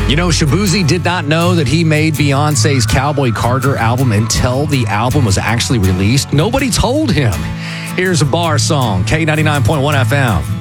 You know, Shabuzi did not know that he made Beyonce's Cowboy Carter album until the album was actually released. Nobody told him. Here's a bar song, K99.1 FM.